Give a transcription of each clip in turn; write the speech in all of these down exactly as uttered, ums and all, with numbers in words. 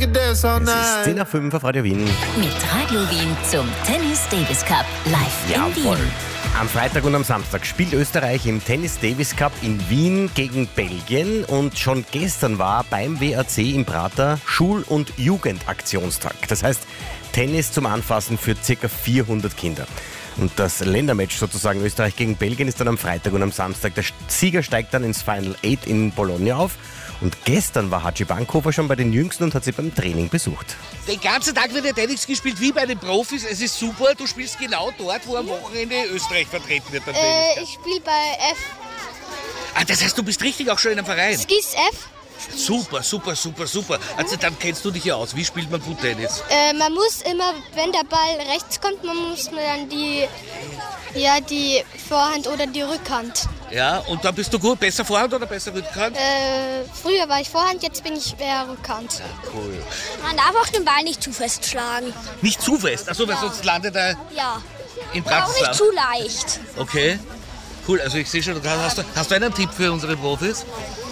can dance all Es ist night. zehn nach fünf auf Radio Wien. Mit Radio Wien zum Tennis Davis Cup live in Jawohl. Wien. Am Freitag und am Samstag spielt Österreich im Tennis Davis Cup in Wien gegen Belgien und schon gestern war beim W A C im Prater Schul- und Jugendaktionstag. Das heißt Tennis zum Anfassen für ca. vierhundert Kinder. Und das Ländermatch sozusagen Österreich gegen Belgien ist dann am Freitag und am Samstag. Der Sieger steigt dann ins Final Eight in Bologna auf. Und gestern war Haji Bankhofer schon bei den Jüngsten und hat sie beim Training besucht. Den ganzen Tag wird ja Tennis gespielt wie bei den Profis. Es ist super, du spielst genau dort, wo am Wochenende Österreich vertreten wird beim Äh, Tennis. ich spiele bei F. Ah, das heißt, du bist richtig auch schon in einem Verein. Skis F. Super, super, super, super. Also dann kennst du dich ja aus. Wie spielt man gut Tennis? Äh, man muss immer, wenn der Ball rechts kommt, man muss dann die, ja, die Vorhand oder die Rückhand. Ja, und dann bist du gut. Besser Vorhand oder besser Rückhand? Äh, früher war ich Vorhand, jetzt bin ich eher Rückhand. Cool. Man darf auch den Ball nicht zu fest schlagen. Nicht zu fest, also weil sonst landet er Ja. in Und auch nicht Bratislava. zu leicht. Okay. Cool, also ich sehe schon, du hast, du, hast du einen Tipp für unsere Profis?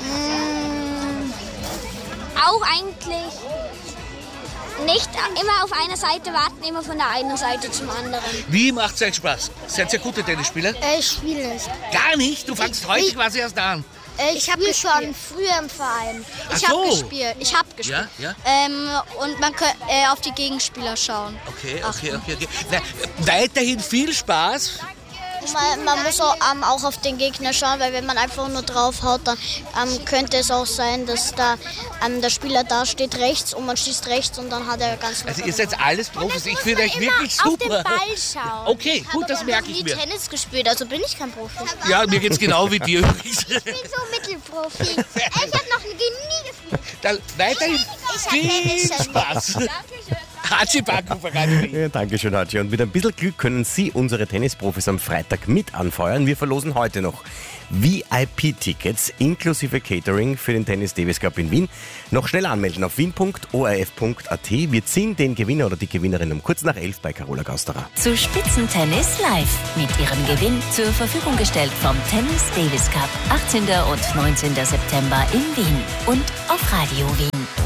Auch eigentlich nicht immer auf einer Seite warten, immer von der einen Seite zum anderen. Wie macht es euch Spaß? Seid ihr gute Tennisspieler? Äh, ich spiele nicht. Gar nicht? Du fängst heute ich- quasi erst an. Äh, ich habe schon früher im Verein. Ich Ach so. habe gespielt. Ich habe gespielt. Ja, ja. Ähm, und man kann äh, auf die Gegenspieler schauen. Okay, okay, okay, okay. Na, weiterhin viel Spaß. Man, man muss auch, ähm, auch auf den Gegner schauen, weil wenn man einfach nur drauf haut, dann ähm, könnte es auch sein, dass da ähm, der Spieler da steht rechts und man schießt rechts und dann hat er ganz... Also ihr seid alles Profis. Ich finde euch wirklich auf super. den Ball schauen. Okay, gut, das merke ich nie mir. Tennis gespielt, also bin ich kein Profi. Ja, mir geht's genau wie dir übrigens. Ich bin so Mittelprofi. Ich habe noch nie gespielt. Dann weiterhin viel Spaß. Haji Bankhofer, Radio Wien. Ja, Dankeschön, Haji. Und mit ein bisschen Glück können Sie, unsere Tennisprofis, am Freitag mit anfeuern. Wir verlosen heute noch V I P-Tickets inklusive Catering für den Tennis Davis Cup in Wien. Noch schnell anmelden auf wien punkt o r f punkt a t. Wir ziehen den Gewinner oder die Gewinnerin um kurz nach elf bei Carola Gausterer. Zu Spitzentennis live mit ihrem Gewinn zur Verfügung gestellt vom Tennis Davis Cup achtzehnten und neunzehnten September in Wien und auf Radio Wien.